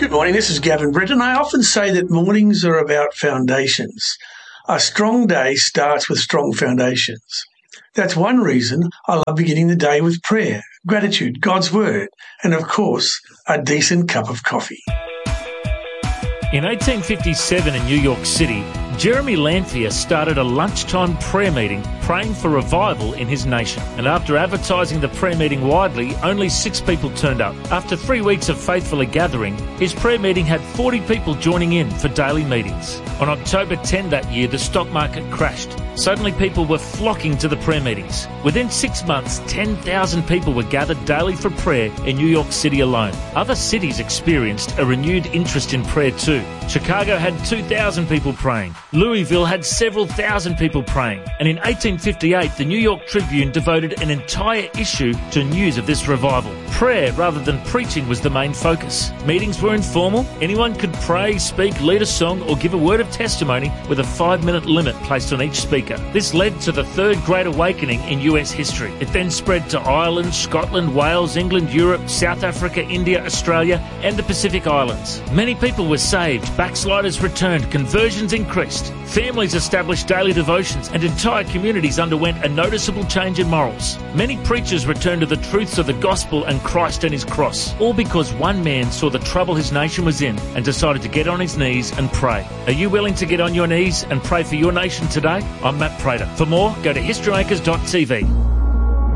Good morning, this is Gavin Britton. I often say that mornings are about foundations. A strong day starts with strong foundations. That's one reason I love beginning the day with prayer, gratitude, God's word, and of course, a decent cup of coffee. In 1857 in New York City, Jeremy Lanphier started a lunchtime prayer meeting praying for revival in his nation. And after advertising the prayer meeting widely, only 6 people turned up. After 3 weeks of faithfully gathering, his prayer meeting had 40 people joining in for daily meetings. On October 10 that year, the stock market crashed. Suddenly people were flocking to the prayer meetings. Within 6 months, 10,000 people were gathered daily for prayer in New York City alone. Other cities experienced a renewed interest in prayer too. Chicago had 2,000 people praying. Louisville had several thousand people praying. And in 1858, the New York Tribune devoted an entire issue to news of this revival. Prayer rather than preaching was the main focus. Meetings were informal. Anyone could pray, speak, lead a song, or give a word of testimony with a 5-minute limit placed on each speaker. This led to the Third Great Awakening in US history. It then spread to Ireland, Scotland, Wales, England, Europe, South Africa, India, Australia, and the Pacific Islands. Many people were saved, backsliders returned, conversions increased, families established daily devotions, and entire communities underwent a noticeable change in morals. Many preachers returned to the truths of the gospel and Christ and his cross, all because one man saw the trouble his nation was in and decided to get on his knees and pray. Are you willing to get on your knees and pray for your nation today? I'm Matt Prater. For more, go to historymakers.tv.